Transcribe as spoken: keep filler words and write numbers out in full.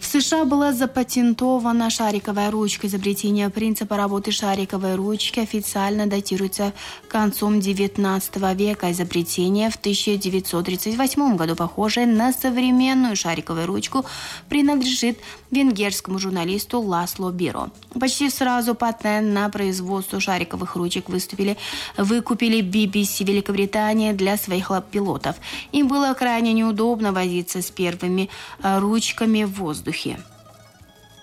США была запатентована шариковая ручка. Изобретение принципа работы шариковой ручки официально датируется концом девятнадцатого века. Изобретение в тысяча девятьсот тридцать восьмом году, похожее на современную шариковую ручку, принадлежит венгерскому журналисту Ласло Биро. Почти сразу патент на производство шариковых ручек выступили, выкупили би би си Великобритания для своих пилотов. Им было крайне неудобно возиться с первыми ручками в воздухе.